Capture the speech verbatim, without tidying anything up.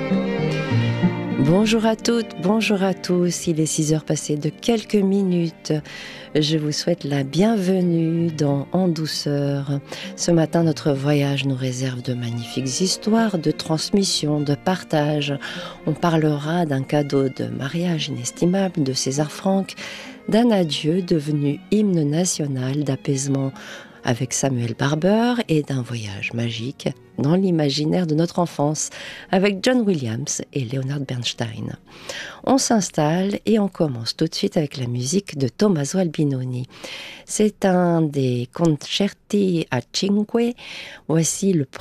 Bonjour à toutes, bonjour à tous, il est six heures passées de quelques minutes. Je vous souhaite la bienvenue dans En douceur. Ce matin, notre voyage nous réserve de magnifiques histoires de transmission, de partage. On parlera d'un cadeau de mariage inestimable de César Franck, d'un adieu devenu hymne national d'apaisement avec Samuel Barber et d'un voyage magique dans l'imaginaire de notre enfance avec John Williams et Leonard Bernstein. On s'installe et on commence tout de suite avec la musique de Tommaso Albinoni. C'est un des concerti a cinque. Voici le